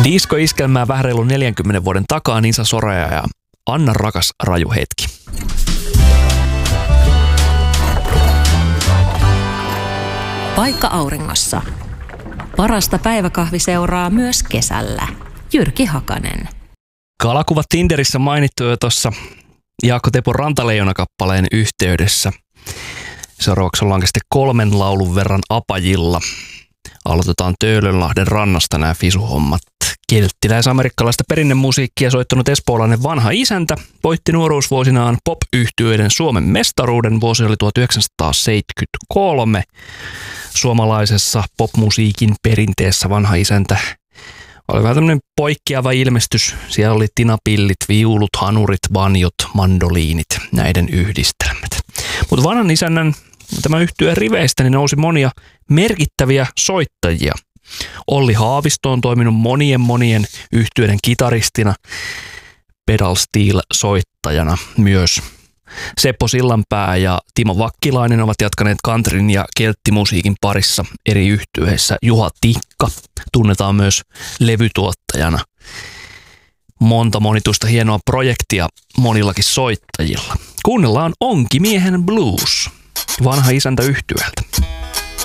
Disko-iskelmää vähän reilu 40 vuoden takaa Nisa Soraja ja Anna rakas raju hetki. Paikka auringossa. Parasta päiväkahviseuraa myös kesällä. Jyrki Hakanen. Kalakuva Tinderissä mainittu jo tuossa Jaakko Tepon Rantaleijona-kappaleen yhteydessä. Seuraavaksi ollaankin sitten 3 laulun verran apajilla. Aloitetaan Töölönlahden rannasta nämä fisuhommat. Kelttiläis-amerikkalaista perinnemusiikkia soittanut espoolainen vanha isäntä voitti nuoruusvuosinaan pop-yhtyeiden Suomen mestaruuden. Vuosi oli 1973. Suomalaisessa popmusiikin perinteessä vanha isäntä oli vähän tämmöinen poikkeava ilmestys. Siellä oli tinapillit, viulut, hanurit, banjot, mandoliinit, näiden yhdistelmät. Mutta vanhan isännän tämä yhtyeen riveistä niin nousi monia merkittäviä soittajia. Olli Haavisto on toiminut monien yhtyeiden kitaristina, pedal steel-soittajana myös. Seppo Sillanpää ja Timo Vakkilainen ovat jatkaneet countryn ja kelttimusiikin parissa eri yhtyeissä. Juha Tikka tunnetaan myös levytuottajana. Monta monituista hienoa projektia monillakin soittajilla. Kuunnellaan Onkimiehen blues, vanha isäntä yhtyeeltä.